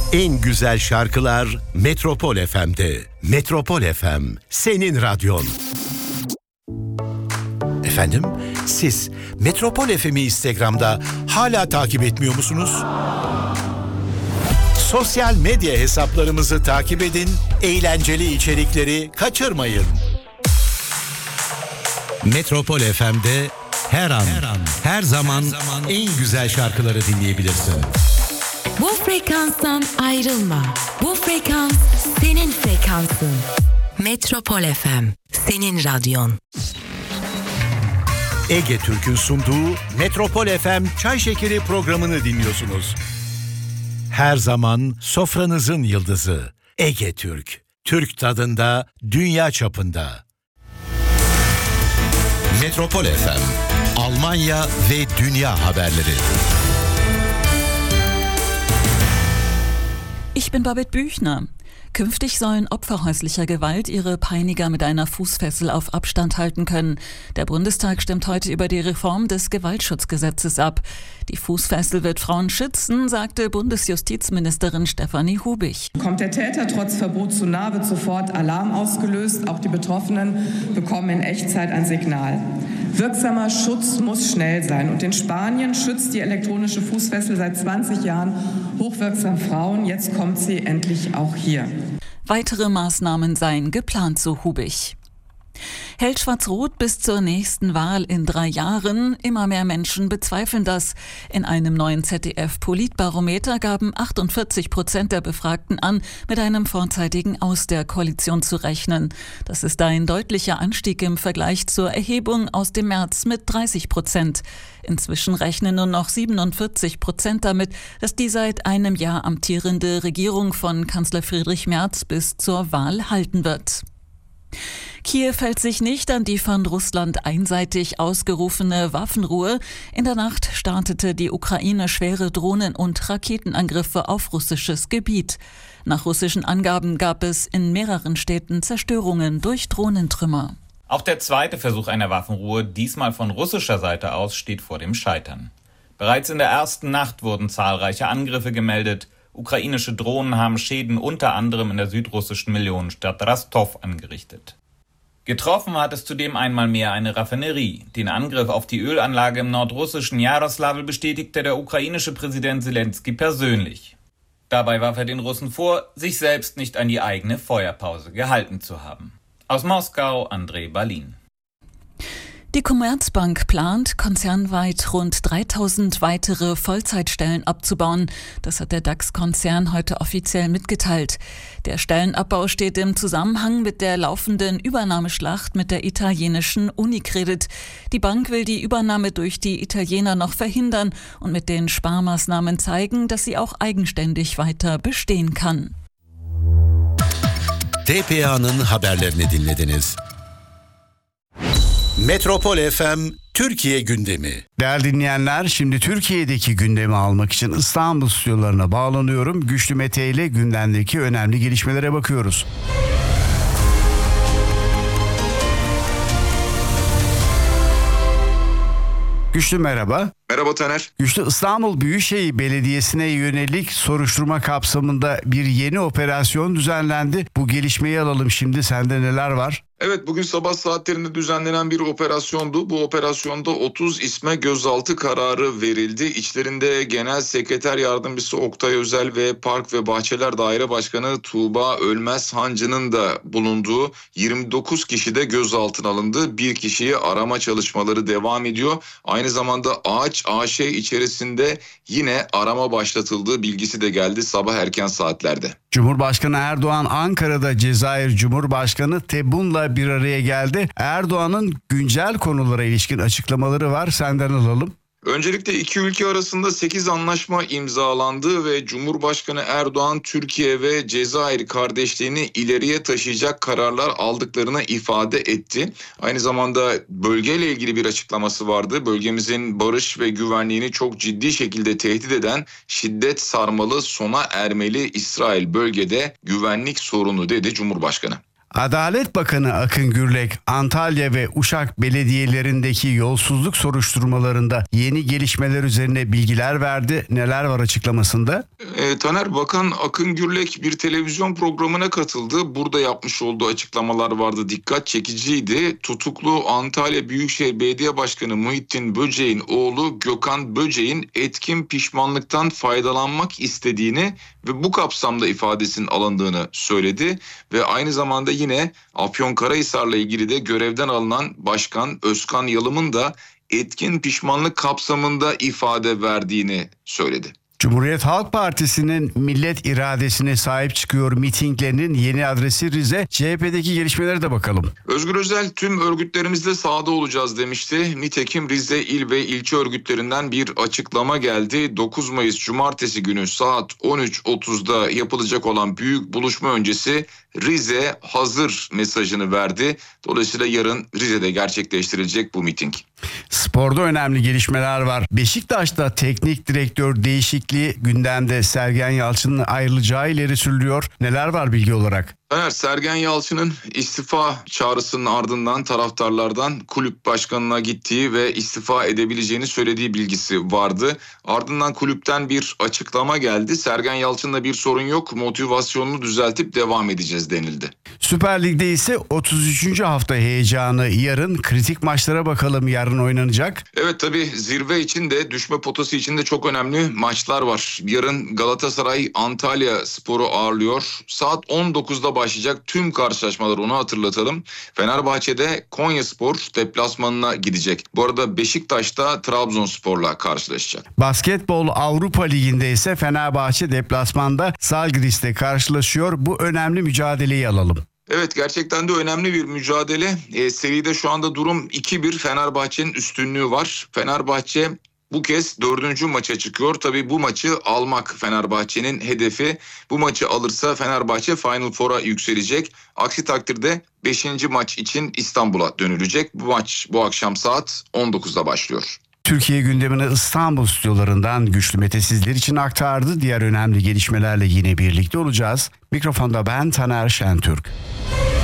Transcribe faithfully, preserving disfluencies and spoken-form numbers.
En güzel şarkılar Metropol F M'de. Metropol F M, senin radyon. Efendim, siz Metropol F M'i Instagram'da hala takip etmiyor musunuz? Sosyal medya hesaplarımızı takip edin, eğlenceli içerikleri kaçırmayın. Metropol F M'de her an, her an, her zaman, her zaman en güzel şarkıları dinleyebilirsin. Bu frekanstan ayrılma. Bu frekans senin frekansın. Metropol F M, senin radyon. Ege Türk'ün sunduğu Metropol F M Çay Şekeri programını dinliyorsunuz. Her zaman sofranızın yıldızı Ege Türk. Türk tadında, dünya çapında. Metropol F M, Almanya ve dünya haberleri. Ich bin Babette Büchner. Künftig sollen Opfer häuslicher Gewalt ihre Peiniger mit einer Fußfessel auf Abstand halten können. Der Bundestag stimmt heute über die Reform des Gewaltschutzgesetzes ab. Die Fußfessel wird Frauen schützen, sagte Bundesjustizministerin Stefanie Hubich. Kommt der Täter trotz Verbot zu nah, wird sofort Alarm ausgelöst. Auch die Betroffenen bekommen in Echtzeit ein Signal. Wirksamer Schutz muss schnell sein. Und in Spanien schützt die elektronische Fußfessel seit zwanzig Jahren hochwirksam Frauen. Jetzt kommt sie endlich auch hier. Weitere Maßnahmen seien geplant, so Hubich. Hält Schwarz-Rot bis zur nächsten Wahl in drei Jahren? Immer mehr Menschen bezweifeln das. In einem neuen Z D F-Politbarometer gaben achtundvierzig Prozent der Befragten an, mit einem vorzeitigen Aus der Koalition zu rechnen. Das ist ein deutlicher Anstieg im Vergleich zur Erhebung aus dem März mit dreißig Prozent. Inzwischen rechnen nur noch siebenundvierzig Prozent damit, dass die seit einem Jahr amtierende Regierung von Kanzler Friedrich Merz bis zur Wahl halten wird. Kiew hält sich nicht an die von Russland einseitig ausgerufene Waffenruhe. In der Nacht startete die Ukraine schwere Drohnen- und Raketenangriffe auf russisches Gebiet. Nach russischen Angaben gab es in mehreren Städten Zerstörungen durch Drohnentrümmer. Auch der zweite Versuch einer Waffenruhe, diesmal von russischer Seite aus, steht vor dem Scheitern. Bereits in der ersten Nacht wurden zahlreiche Angriffe gemeldet. Ukrainische Drohnen haben Schäden unter anderem in der südrussischen Millionenstadt Rostov angerichtet. Getroffen hat es zudem einmal mehr eine Raffinerie. Den Angriff auf die Ölanlage im nordrussischen Jaroslavl bestätigte der ukrainische Präsident Selenskyj persönlich. Dabei warf er den Russen vor, sich selbst nicht an die eigene Feuerpause gehalten zu haben. Aus Moskau, Andrei Balin. Die Commerzbank plant, konzernweit rund dreitausend weitere Vollzeitstellen abzubauen. Das hat der DAX-Konzern heute offiziell mitgeteilt. Der Stellenabbau steht im Zusammenhang mit der laufenden Übernahmeschlacht mit der italienischen Unicredit. Die Bank will die Übernahme durch die Italiener noch verhindern und mit den Sparmaßnahmen zeigen, dass sie auch eigenständig weiter bestehen kann. D P A'nın haberlerini dinlediniz. Metropol F M Türkiye gündemi. Değerli dinleyenler, şimdi Türkiye'deki gündemi almak için İstanbul stüdyolarına bağlanıyorum. Güçlü Mete ile gündemdeki önemli gelişmelere bakıyoruz. Güçlü merhaba. Merhaba Taner. Güçlü, İstanbul Büyükşehir Belediyesi'ne yönelik soruşturma kapsamında bir yeni operasyon düzenlendi. Bu gelişmeyi alalım şimdi. Sende neler var? Evet, bugün sabah saatlerinde düzenlenen bir operasyondu. Bu operasyonda otuz isme gözaltı kararı verildi. İçlerinde Genel Sekreter Yardımcısı Oktay Özel ve Park ve Bahçeler Daire Başkanı Tuğba Ölmez Hancı'nın da bulunduğu yirmi dokuz kişi de gözaltına alındı. Bir kişiyi arama çalışmaları devam ediyor. Aynı zamanda Ağaç A Ş içerisinde yine arama başlatıldığı bilgisi de geldi sabah erken saatlerde. Cumhurbaşkanı Erdoğan Ankara'da Cezayir Cumhurbaşkanı Tebboun'la bir araya geldi. Erdoğan'ın güncel konulara ilişkin açıklamaları var. Senden alalım. Öncelikle iki ülke arasında sekiz anlaşma imzalandı ve Cumhurbaşkanı Erdoğan Türkiye ve Cezayir kardeşliğini ileriye taşıyacak kararlar aldıklarını ifade etti. Aynı zamanda bölgeyle ilgili bir açıklaması vardı. Bölgemizin barış ve güvenliğini çok ciddi şekilde tehdit eden şiddet sarmalı sona ermeli İsrail bölgede güvenlik sorunu dedi Cumhurbaşkanı. Adalet Bakanı Akın Gürlek, Antalya ve Uşak belediyelerindeki yolsuzluk soruşturmalarında yeni gelişmeler üzerine bilgiler verdi. Neler var açıklamasında? E, E, Taner, Bakan Akın Gürlek bir televizyon programına katıldı. Burada yapmış olduğu açıklamalar vardı. Dikkat çekiciydi. Tutuklu Antalya Büyükşehir Belediye Başkanı Muhittin Böceğin oğlu Gökhan Böceğin etkin pişmanlıktan faydalanmak istediğini ve bu kapsamda ifadesinin alındığını söyledi. Ve aynı zamanda yine Afyonkarahisar'la ilgili de görevden alınan Başkan Özkan Yalım'ın da etkin pişmanlık kapsamında ifade verdiğini söyledi. Cumhuriyet Halk Partisi'nin millet iradesine sahip çıkıyor mitinglerinin yeni adresi Rize. C H P'deki gelişmelere de bakalım. Özgür Özel tüm örgütlerimizde sahada olacağız demişti. Nitekim Rize il ve ilçe örgütlerinden bir açıklama geldi. dokuz Mayıs Cumartesi günü saat on üç otuzda yapılacak olan büyük buluşma öncesi Rize hazır mesajını verdi. Dolayısıyla yarın Rize'de gerçekleştirilecek bu miting. Sporda önemli gelişmeler var. Beşiktaş'ta teknik direktör değişikliği gündemde. Sergen Yalçın'ın ayrılacağı ileri sürülüyor. Neler var bilgi olarak? Evet, Sergen Yalçın'ın istifa çağrısının ardından taraftarlardan kulüp başkanına gittiği ve istifa edebileceğini söylediği bilgisi vardı. Ardından kulüpten bir açıklama geldi. Sergen Yalçın'la bir sorun yok, motivasyonunu düzeltip devam edeceğiz denildi. Süper Lig'de ise otuz üçüncü hafta heyecanı yarın. Kritik maçlara bakalım, yarın oynanacak. Evet, tabii zirve için de düşme potası için de çok önemli maçlar var. Yarın Galatasaray Antalya Spor'u ağırlıyor. Saat on dokuzda başlayacak tüm karşılaşmalar, onu hatırlatalım. Fenerbahçe'de Konyaspor deplasmanına gidecek. Bu arada Beşiktaş'ta Trabzonspor'la karşılaşacak. Basketbol Avrupa Ligi'nde ise Fenerbahçe deplasmanda Zalgiris'te karşılaşıyor. Bu önemli mücadeleyi alalım. Evet, gerçekten de önemli bir mücadele. E, seride şu anda durum iki bir, Fenerbahçe'nin üstünlüğü var. Fenerbahçe bu kez dördüncü maça çıkıyor. Tabii bu maçı almak Fenerbahçe'nin hedefi. Bu maçı alırsa Fenerbahçe Final Four'a yükselecek. Aksi takdirde beşinci maç için İstanbul'a dönülecek. Bu maç bu akşam saat on dokuzda başlıyor. Türkiye gündemini İstanbul stüdyolarından Güçlü Mete sizler için aktardı. Diğer önemli gelişmelerle yine birlikte olacağız. Mikrofonda ben Taner Şentürk.